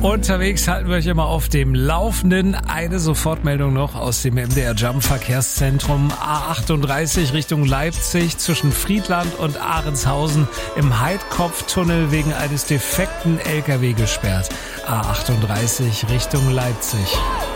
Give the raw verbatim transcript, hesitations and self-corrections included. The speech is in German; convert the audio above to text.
Unterwegs halten wir euch immer auf dem Laufenden. Eine Sofortmeldung noch aus dem M D R Jump Verkehrszentrum. A achtunddreißig Richtung Leipzig zwischen Friedland und Ahrenshausen im Heidkopftunnel wegen eines defekten L K W gesperrt. A achtunddreißig Richtung Leipzig.